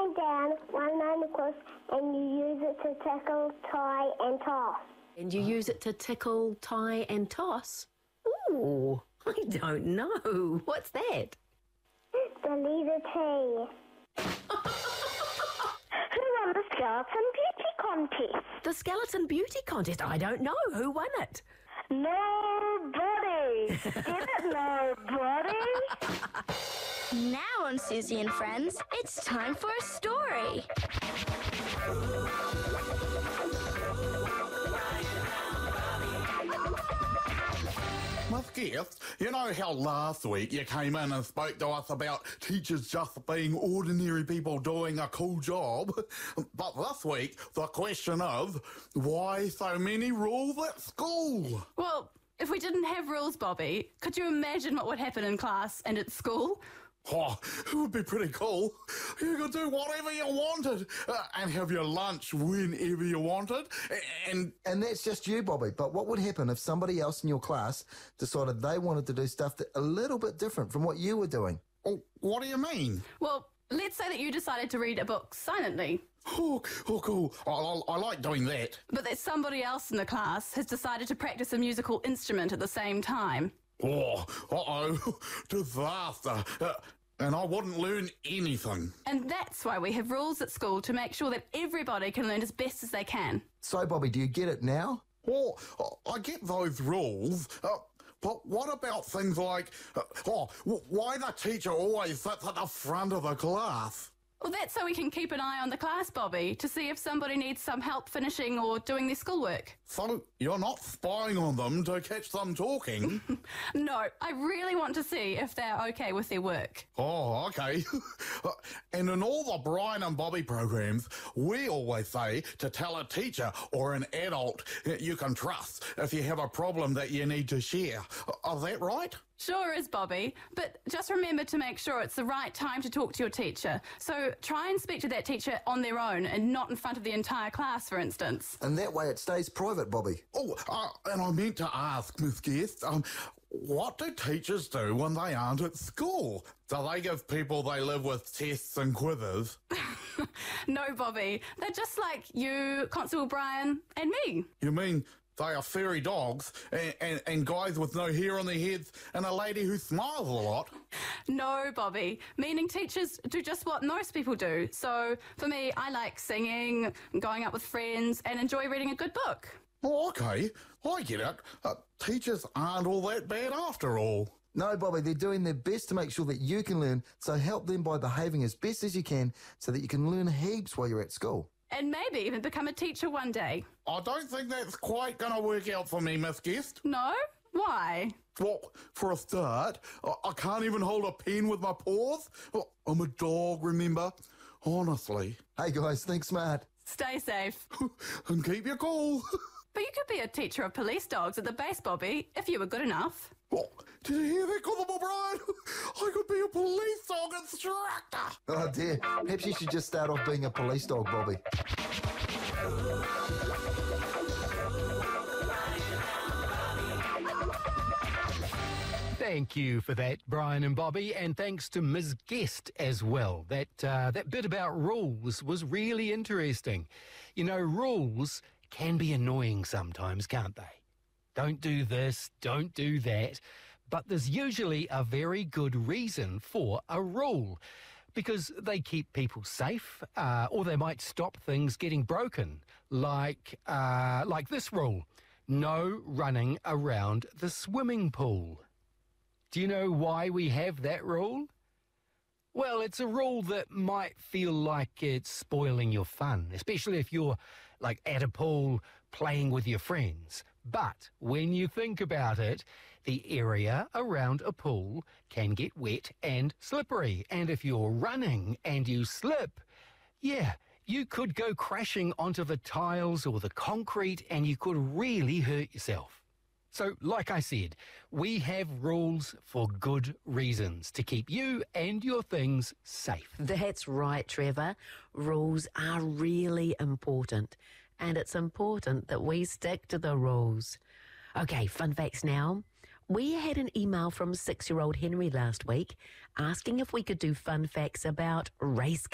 upside down, one line across, and you use it to tickle, tie, and toss. And you use it to tickle, tie and toss? Ooh, I don't know. What's that? The letter T. Who won the Skeleton Beauty Contest? The Skeleton Beauty Contest? I don't know. Who won it? Nobody. Did it, nobody? Now on Susie and Friends, it's time for a story. Miss Gift, you know how last week you came in and spoke to us about teachers just being ordinary people doing a cool job? But this week, the question is, why so many rules at school? Well, if we didn't have rules, Bobby, could you imagine what would happen in class and at school? Oh, it would be pretty cool. You could do whatever you wanted and have your lunch whenever you wanted. And that's just you, Bobby. But what would happen if somebody else in your class decided they wanted to do stuff that a little bit different from what you were doing? Oh, what do you mean? Well, let's say that you decided to read a book silently. Oh, cool. I like doing that. But that somebody else in the class has decided to practice a musical instrument at the same time. Oh, uh-oh, disaster. And I wouldn't learn anything. And that's why we have rules at school, to make sure that everybody can learn as best as they can. So, Bobby, do you get it now? Well, I get those rules, but what about things like, why the teacher always sits at the front of the class? Well, that's so we can keep an eye on the class, Bobby, to see if somebody needs some help finishing or doing their schoolwork. So you're not spying on them to catch them talking? No, I really want to see if they're okay with their work. Oh, okay. And in all the Brian and Bobby programs, we always say to tell a teacher or an adult you can trust if you have a problem that you need to share. Is that right? Sure is, Bobby, but just remember to make sure it's the right time to talk to your teacher. So try and speak to that teacher on their own and not in front of the entire class, for instance. And that way it stays private, Bobby. Oh, and I meant to ask, Miss Guest, what do teachers do when they aren't at school? Do they give people they live with tests and quizzes? No, Bobby. They're just like you, Constable Brian, and me. You mean they are furry dogs and guys with no hair on their heads and a lady who smiles a lot? No, Bobby. Meaning teachers do just what most people do. So for me, I like singing, going out with friends, and enjoy reading a good book. Oh, okay. I get it. Teachers aren't all that bad after all. No, Bobby, they're doing their best to make sure that you can learn, so help them by behaving as best as you can so that you can learn heaps while you're at school. And maybe even become a teacher one day. I don't think that's quite going to work out for me, Miss Guest. No? Why? Well, for a start, I can't even hold a pen with my paws. I'm a dog, remember? Honestly. Hey, guys, think smart. Stay safe. And keep your cool. But you could be a teacher of police dogs at the base, Bobby, if you were good enough. Oh, did you hear that, Constable Brian? I could be a police dog instructor. Oh, dear. Perhaps you should just start off being a police dog, Bobby. Thank you for that, Brian and Bobby, and thanks to Ms. Guest as well. That bit about rules was really interesting. You know, rules can be annoying sometimes, can't they? Don't do this, don't do that. But there's usually a very good reason for a rule, because they keep people safe, or they might stop things getting broken, like this rule: no running around the swimming pool. Do you know why we have that rule? Well, it's a rule that might feel like it's spoiling your fun, especially if you're like at a pool playing with your friends. But when you think about it, the area around a pool can get wet and slippery. And if you're running and you slip, you could go crashing onto the tiles or the concrete and you could really hurt yourself. So, like I said, we have rules for good reasons, to keep you and your things safe. That's right, Trevor. Rules are really important, and it's important that we stick to the rules. Okay, fun facts now. We had an email from 6-year-old Henry last week asking if we could do fun facts about race